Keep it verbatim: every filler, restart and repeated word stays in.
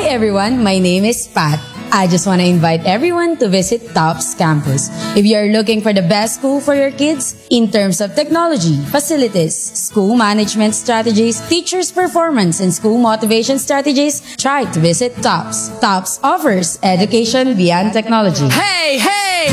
everyone, my name is Pat. I just want to invite everyone to visit TOPS Campus. If you are looking for the best school for your kids in terms of technology, facilities, school management strategies, teachers' performance, and school motivation strategies, try to visit TOPS. TOPS offers education beyond technology. Hey, hey!